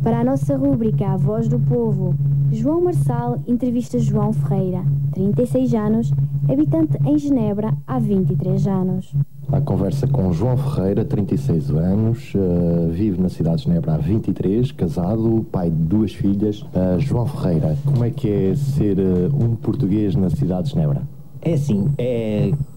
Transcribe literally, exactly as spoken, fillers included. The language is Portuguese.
Para a nossa rúbrica A Voz do Povo, João Marçal entrevista João Ferreira, trinta e seis anos, habitante em Genebra há vinte e três anos. A conversa com João Ferreira, trinta e seis anos, uh, vive na cidade de Genebra há vinte e três, casado, pai de duas filhas. Uh, João Ferreira, como é que é ser uh, um português na cidade de Genebra? É assim, é